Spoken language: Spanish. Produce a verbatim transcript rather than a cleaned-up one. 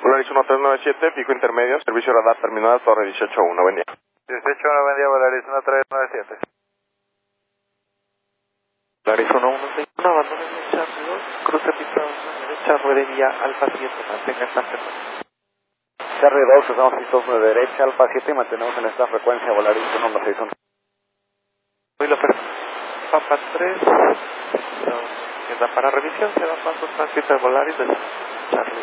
Volaris uno tres nueve siete, fijo intermedio, servicio radar terminada, torre dieciocho uno, buen día. dieciocho uno, buen día, Volaris uno tres nueve siete. Volaris uno uno seis uno, abandone Charlie dos, cruce pista derecha, ruede vía Alfa siete, mantenga esta frecuencia. Charlie dos, estamos listos de derecha, Alfa siete, y mantenemos en esta frecuencia, Volaris uno uno seis uno. Hoy lo perfecto. Papa tres, queda para revisión, se da paso tránsito de Volaris de Charlie.